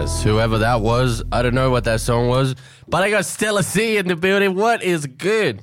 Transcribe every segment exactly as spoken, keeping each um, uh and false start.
was. Whoever that was, I don't know what that song was, but I got Stella C in the building. What is good?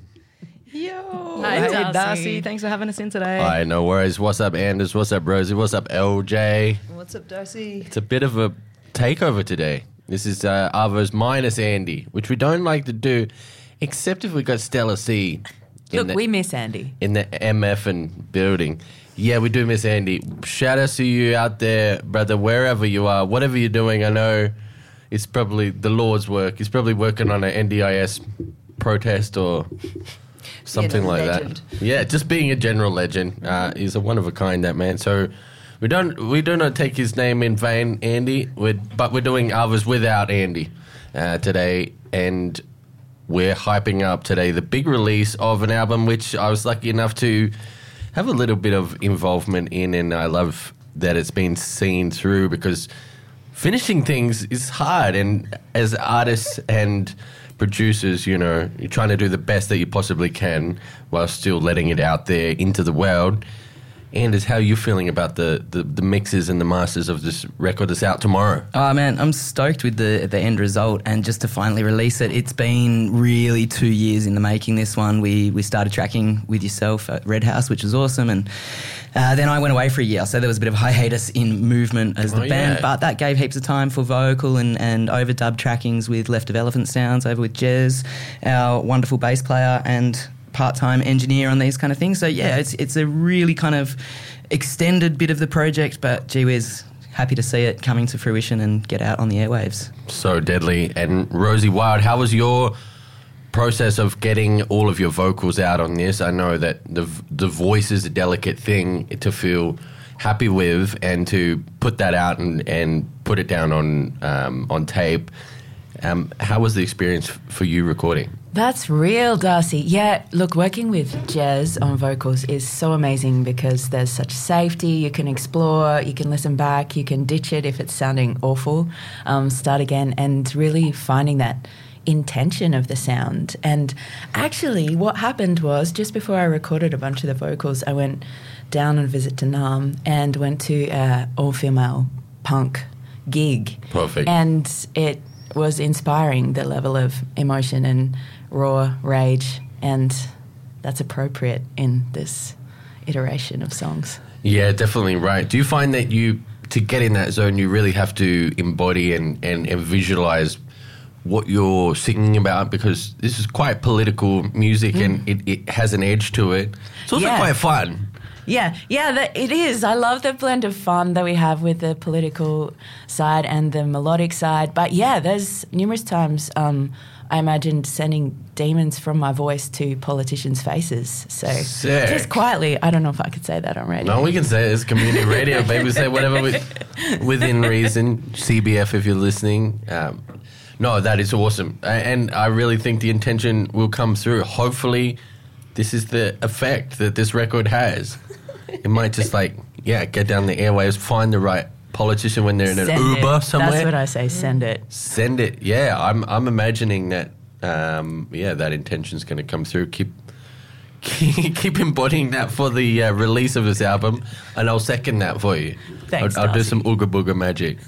Yo. Hi, Hey, Darcy. Darcy. Thanks for having us in today. All right, no worries. What's up, Anders? What's up, Rosie? What's up, L J? What's up, Darcy? It's a bit of a takeover today. This is uh, Arvo's minus Andy, which we don't like to do, except if we got Stella C. in Look, the, we miss Andy. in the M F and building. Yeah, we do miss Andy. Shout out to you out there, brother, wherever you are, whatever you're doing. I know it's probably the Lord's work. He's probably working on an N D I S protest or something like legend. that. Yeah, just being a general legend. Uh, he's a one of a kind, that man. So we don't we do not take his name in vain, Andy. We're, but we're doing others without Andy uh, today, and we're hyping up today the big release of an album which I was lucky enough to have a little bit of involvement in, and I love that it's been seen through because finishing things is hard, and as artists and producers, you know, you're trying to do the best that you possibly can while still letting it out there into the world. Anders, how are you feeling about the, the, the mixes and the masters of this record that's out tomorrow? Oh man, I'm stoked with the the end result and just to finally release it. It's been really two years in the making, this one. We we started tracking with yourself at Red House, which was awesome, and uh, then I went away for a year, so there was a bit of hiatus in movement as the Oh, band, yeah. but that gave heaps of time for vocal and, and overdub trackings with Left of Elephant Sounds over with Jez, our wonderful bass player, and part-time engineer on these kind of things. So yeah, it's it's a really kind of extended bit of the project, but gee whiz, happy to see it coming to fruition and get out on the airwaves. So deadly. And Rosie Wild, how was your process of getting all of your vocals out on this? I know that the the voice is a delicate thing to feel happy with and to put that out and, and put it down on um, on tape. Um, how was the experience f- for you recording? That's real, Darcy. Yeah, look, working with Jez on vocals is so amazing because there's such safety. You can explore, you can listen back, you can ditch it if it's sounding awful, um, start again, and really finding that intention of the sound. And actually what happened was just before I recorded a bunch of the vocals, I went down on a visit to Nam and went to an all-female punk gig. Perfect. And it was inspiring, the level of emotion and raw rage, and that's appropriate in this iteration of songs. Yeah, definitely right. Do you find that you, to get in that zone, you really have to embody and, and, and visualize what you're singing about, because this is quite political music mm. and it, it has an edge to it. It's also Yeah. quite fun. Yeah, yeah, that, it is. I love the blend of fun that we have with the political side and the melodic side. But yeah, there's numerous times um, I imagined sending demons from my voice to politicians' faces. So Sick. just quietly, I don't know if I could say that on radio. No, we can say it. It's community radio, baby. Say whatever with, within reason. C B F if you're listening. Um, no, that is awesome. A- And I really think the intention will come through. Hopefully this is the effect that this record has. It might just like, yeah, get down the airwaves, find the right politician when they're in an Send Uber it. somewhere. That's what I say, send it. Send it. Yeah, I'm I'm imagining that, um, yeah, that intention's going to come through. Keep keep embodying that for the uh, release of this album, and I'll second that for you. Thanks, I'll, I'll do Darcy. some ooga booga magic.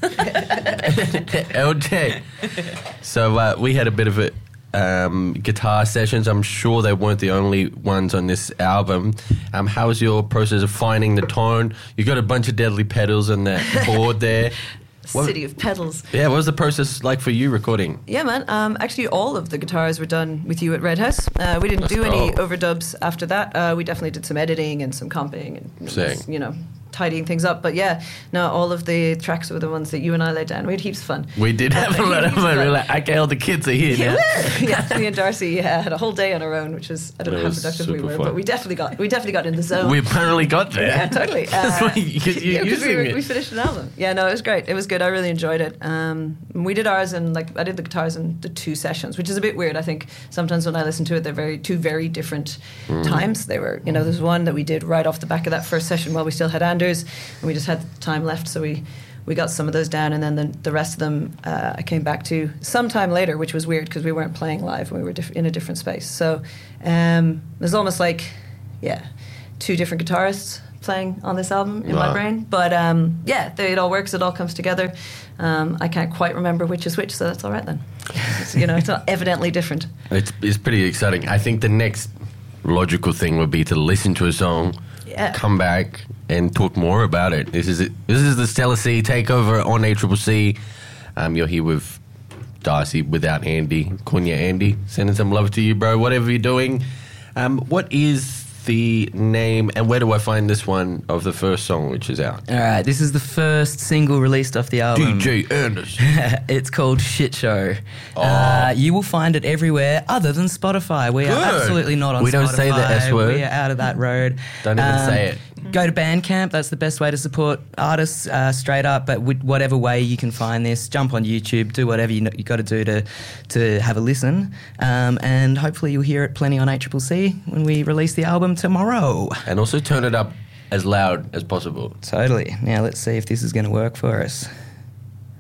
L J. So uh, we had a bit of a um, guitar sessions. I'm sure they weren't the only ones on this album. Um, how was your process of finding the tone? You got a bunch of deadly pedals on that board there. What- City of Pedals. Yeah, what was the process like for you recording? Yeah, man. Um, actually, all of the guitars were done with you at Red House. Uh, we didn't Let's do any go. overdubs after that. Uh, we definitely did some editing and some comping and, Sick. you know, tidying things up. But yeah, no, all of the tracks were the ones that you and I laid down. We had heaps of fun. We did have a lot of fun. We were like, okay, all the kids are here now. Yeah, me and Darcy yeah, had a whole day on our own, which was I don't It know how was productive we super were, fun. but we definitely got we definitely got in the zone. We apparently got there. Yeah, totally. That's Uh, why you- you're yeah, 'cause we, using were, it. we finished an album. Yeah, no, it was great. It was good. I really enjoyed it. Um, we did ours in like I did the guitars in the two sessions, which is a bit weird. I think sometimes when I listen to it, they're very two very different Mm. times. They were, you know, there's one that we did right off the back of that first session while we still had Anders, and we just had time left, so we. We got some of those down, and then the, the rest of them uh, I came back to sometime later, which was weird because we weren't playing live. We were diff- in a different space. So um, it was almost like, yeah, two different guitarists playing on this album in Wow. my brain. But um, yeah, they, it all works. It all comes together. Um, I can't quite remember which is which, so that's all right then. It's, you know, it's not evidently different. It's, it's pretty exciting. I think the next logical thing would be to listen to a song, Yeah. come back, and talk more about it. This is it. This is the Stellar C takeover on A C C. Um, you're here with Darcy without Andy. Kunya Andy, sending some love to you, bro. Whatever you're doing. Um, what is the name and where do I find this one of the first song which is out? All right, this is the first single released off the album. D J Anderson. It's called Shit Show. Oh. Uh, you will find it everywhere other than Spotify. We Good. are absolutely not on We Spotify. don't say the S word. We are out of that road. Don't even say it. Go to Bandcamp. That's the best way to support artists, uh, straight up. But with whatever way you can find this, jump on YouTube, do whatever you, you got to do to to have a listen. Um, and hopefully you'll hear it plenty on A C C when we release the album tomorrow. And also turn it up as loud as possible. Totally. Now let's see if this is going to work for us.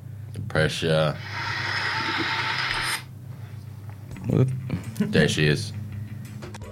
Pressure. Whoop. There she is.